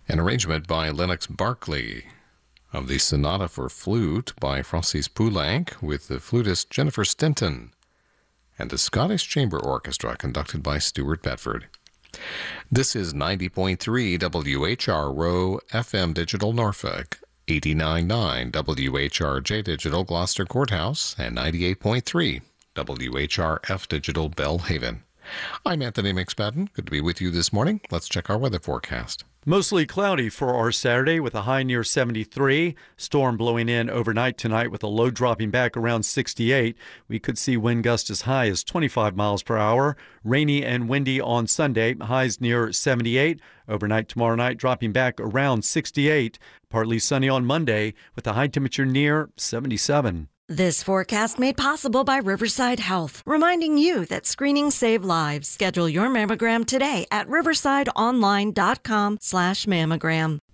An arrangement by Lennox Barkley of the Sonata for Flute by Francis Poulenc with the flutist Jennifer Stinton and the Scottish Chamber Orchestra conducted by Stuart Bedford. This is 90.3 WHRO FM Digital Norfolk, 89.9 WHRJ Digital Gloucester Courthouse, and 98.3 WHRF Digital Bellhaven. I'm Anthony McSpadden. Good to be with you this morning. Let's check our weather forecast. Mostly cloudy for our Saturday with a high near 73. Storm blowing in overnight tonight with a low dropping back around 68. We could see wind gusts as high as 25 miles per hour. Rainy and windy on Sunday, highs near 78. Overnight tomorrow night dropping back around 68. Partly sunny on Monday with a high temperature near 77. This forecast made possible by Riverside Health, reminding you that screenings save lives. Schedule your mammogram today at riversideonline.com/mammogram.